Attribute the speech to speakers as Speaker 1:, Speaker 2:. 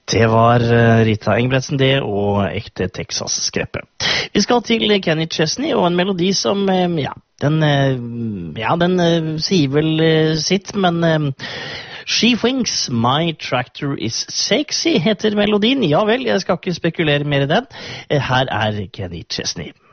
Speaker 1: Det var Rita Engebretsen det, og ekte Texas-skreppe. Vi skal til Kenny Chesney, og en melodi som, den sier vel sitt, men She thinks my tractor is sexy, heter melodien. Ja vel, jeg skal ikke spekulere mer i den. Her er Kenny Chesney.